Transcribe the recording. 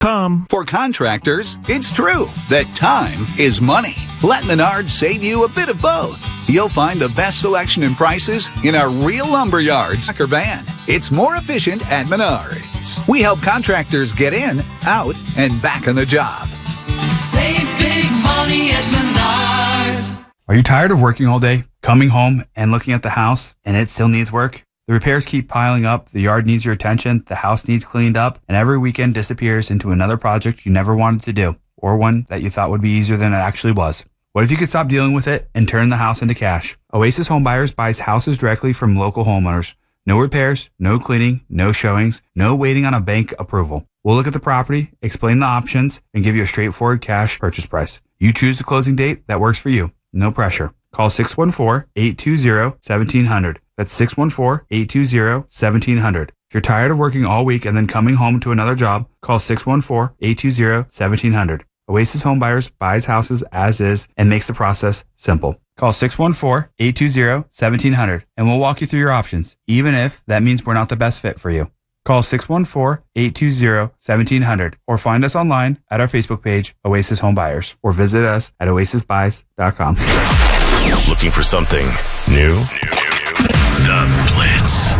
Tom. For contractors, it's true that time is money. Let Menards save you a bit of both. You'll find the best selection and prices in our real lumberyard Packer van. It's more efficient at Menards. We help contractors get in, out, and back on the job. Save big money at Menards. Are you tired of working all day, coming home and looking at the house, and it still needs work? The repairs keep piling up, the yard needs your attention, the house needs cleaned up, and every weekend disappears into another project you never wanted to do, or one that you thought would be easier than it actually was. What if you could stop dealing with it and turn the house into cash? Oasis Home Buyers buys houses directly from local homeowners. No repairs, no cleaning, no showings, no waiting on a bank approval. We'll look at the property, explain the options, and give you a straightforward cash purchase price. You choose the closing date that works for you. No pressure. Call 614-820-1700. That's 614-820-1700. If you're tired of working all week and then coming home to another job, call 614-820-1700. Oasis Home Buyers buys houses as is and makes the process simple. Call 614-820-1700 and we'll walk you through your options, even if that means we're not the best fit for you. Call 614-820-1700 or find us online at our Facebook page, Oasis Home Buyers, or visit us at oasisbuys.com. Looking for something new? The Blitz.